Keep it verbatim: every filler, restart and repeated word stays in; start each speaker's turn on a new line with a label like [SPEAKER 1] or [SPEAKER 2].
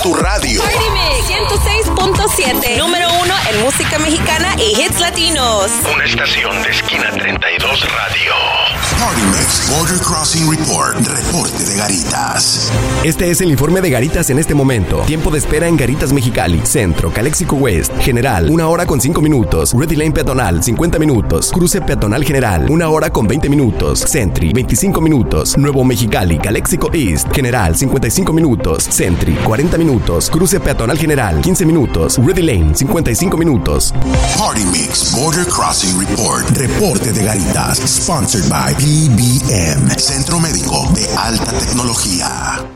[SPEAKER 1] tu radio.
[SPEAKER 2] Party Mix ciento seis punto siete. Número uno en música mexicana y hits latinos.
[SPEAKER 1] Una estación de Esquina treinta y dos Radio. Party Mix Border Crossing Report. Reporte de Garitas.
[SPEAKER 3] Este es el informe de Garitas en este momento. Tiempo de espera en Garitas Mexicali, Centro, Calexico West, General, una hora con cinco minutos. Ready Lane Peatonal, cincuenta minutos. Cruce Peatonal General, una hora con veinte minutos. Sentry, veinticinco minutos. Nuevo Mexicali, Calexico East, General, cincuenta y cinco minutos. Sentry, cuarenta minutos. Cruce Peatonal General, quince minutos. Ready Lane, cincuenta y cinco minutos.
[SPEAKER 1] Party Mix Border Crossing Report. Reporte de Garitas. Sponsored by P B M, Centro Médico de Alta Tecnología.